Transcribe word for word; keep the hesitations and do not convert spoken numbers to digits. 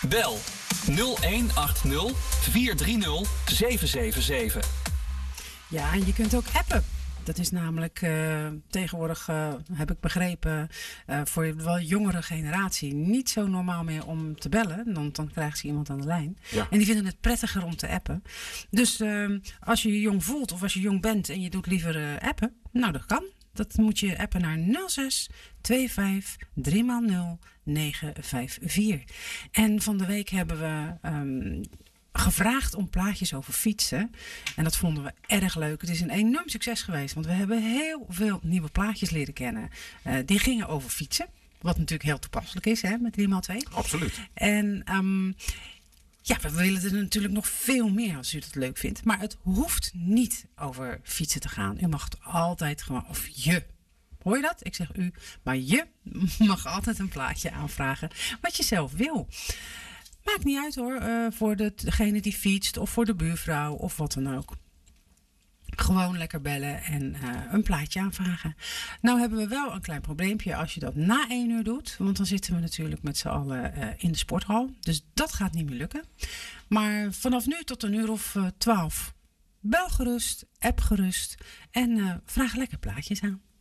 Bel nul een acht nul vier drie nul zeven zeven zeven. Ja, en je kunt ook appen. Dat is namelijk uh, tegenwoordig, uh, heb ik begrepen, uh, voor de wel jongere generatie niet zo normaal meer om te bellen. Dan, dan krijgen ze iemand aan de lijn. Ja. En die vinden het prettiger om te appen. Dus uh, als je je jong voelt of als je jong bent en je doet liever uh, appen, nou dat kan. Dat moet je appen naar nul zes twee vijf drie nul negen vijf vier. En van de week hebben we Um, gevraagd om plaatjes over fietsen. En dat vonden we erg leuk. Het is een enorm succes geweest. Want we hebben heel veel nieuwe plaatjes leren kennen. Uh, die gingen over fietsen. Wat natuurlijk heel toepasselijk is, hè, met drie maal twee. Absoluut. En um, ja, we willen er natuurlijk nog veel meer als u dat leuk vindt. Maar het hoeft niet over fietsen te gaan. U mag het altijd gewoon, of je. Hoor je dat? Ik zeg u. Maar je mag altijd een plaatje aanvragen wat je zelf wil. Maakt niet uit hoor, uh, voor de, degene die fietst of voor de buurvrouw of wat dan ook. Gewoon lekker bellen en uh, een plaatje aanvragen. Nou hebben we wel een klein probleempje als je dat na één uur doet. Want dan zitten we natuurlijk met z'n allen uh, in de sporthal. Dus dat gaat niet meer lukken. Maar vanaf nu tot een uur of uh, twaalf. Bel gerust, app gerust en uh, vraag lekker plaatjes aan.